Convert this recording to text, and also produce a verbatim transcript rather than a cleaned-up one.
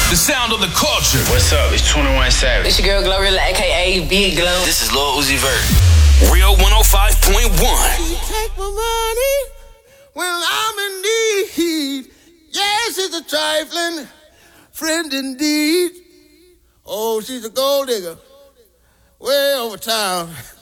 The sound of the culture. What's up? It's twenty-one Savage. It's your girl Glorilla, a k a. Big Glow. This is Lil Uzi Vert. Real one oh five point one. You take my money when I'm in need. Yes, it's a trifling friend indeed. Oh, she's a gold digger way over town.